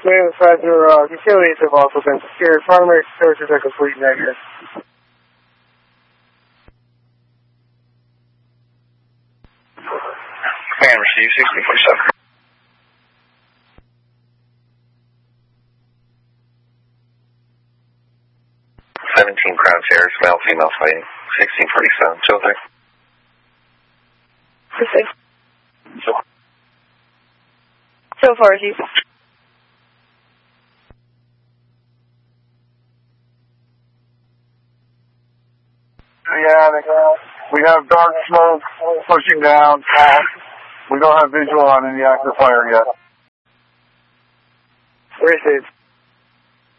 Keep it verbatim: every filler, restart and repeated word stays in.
Command five zero, uh, utilities have also been secured. Primary sources are complete negative. Command receive sixteen forty-seven. seventeen Crown Terrace, male, female fighting. sixteen forty-seven, so there. Proceed. So. So far as you. Yeah, we have dark smoke pushing down. We don't have visual on any active fire yet. Receive.